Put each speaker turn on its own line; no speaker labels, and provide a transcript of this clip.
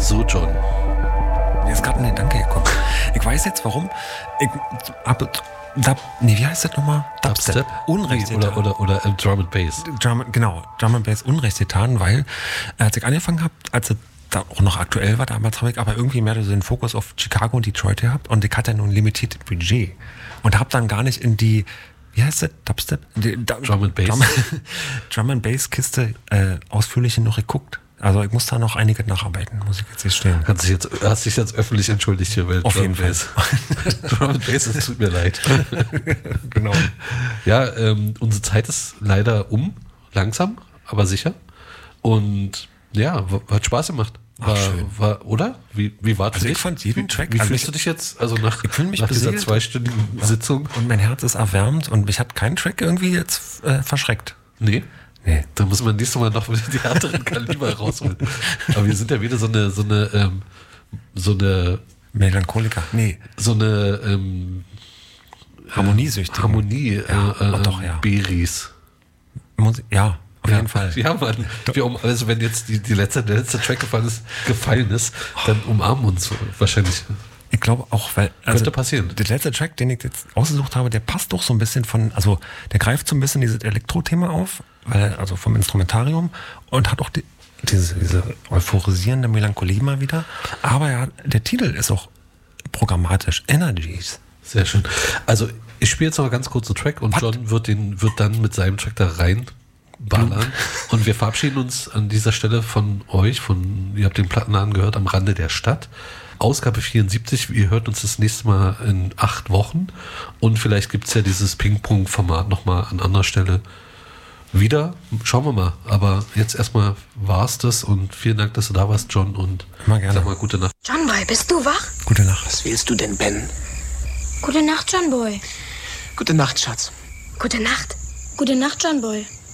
So, John.
Mir ist gerade ein Gedanke gekommen. Ich weiß jetzt, warum. Wie heißt das nochmal?
Dubstep?
Unrecht getan.
Oder Drum and Bass.
Drum and Bass Unrecht getan, weil als ich angefangen habe, als es da auch noch aktuell war, damals habe ich aber irgendwie mehr so den Fokus auf Chicago und Detroit gehabt und ich hatte nur ein limitiertes Budget und habe dann gar nicht in die, wie heißt das, Dubstep?
Drum and Bass.
Drum and Bass Kiste ausführlich noch geguckt. Also ich muss da noch einiges nacharbeiten, muss ich jetzt gestehen.
Hast dich jetzt öffentlich entschuldigt hier, weil
auf jeden Fall.
Drum and Bass, es tut mir leid.
Genau.
Ja, unsere Zeit ist leider langsam, aber sicher. Und ja, hat Spaß gemacht. Oder? Wie war es für dich?
Ich fand jeden Track.
Wie fühlst du dich jetzt? Also nach dieser 2-stündigen Sitzung?
Und mein Herz ist erwärmt und mich hat kein Track irgendwie jetzt verschreckt.
Nee. Da muss man nächstes Mal noch die härteren Kaliber rausholen. Aber wir sind ja wieder so eine
Melancholiker. Nee.
So eine
Harmoniesüchtige.
Doch, ja. Beris.
Ja, auf jeden Fall.
Ja, Mann. Also wenn jetzt der letzte Track gefallen ist, dann umarmen uns wahrscheinlich.
Ich glaube auch, weil...
Könnte passieren.
Der letzte Track, den ich jetzt ausgesucht habe, der passt doch so ein bisschen der greift so ein bisschen dieses Elektro-Thema auf, also vom Instrumentarium und hat auch diese euphorisierende Melancholie mal wieder. Aber ja, der Titel ist auch programmatisch. Energies.
Sehr schön. Also ich spiele jetzt noch ganz kurz einen Track und John wird dann mit seinem Track da reinballern. Und wir verabschieden uns an dieser Stelle von euch, ihr habt den Plattenladen gehört, am Rande der Stadt. Ausgabe 74, ihr hört uns das nächste Mal in 8 Wochen und vielleicht gibt es ja dieses Ping-Pong-Format nochmal an anderer Stelle wieder. Schauen wir mal, aber jetzt erstmal war's das und vielen Dank, dass du da warst, John, und
immer gerne.
Sag mal gute Nacht.
John Boy, bist du wach?
Gute Nacht.
Was willst du denn, Ben?
Gute Nacht, John Boy.
Gute Nacht, Schatz.
Gute Nacht. Gute Nacht, John Boy.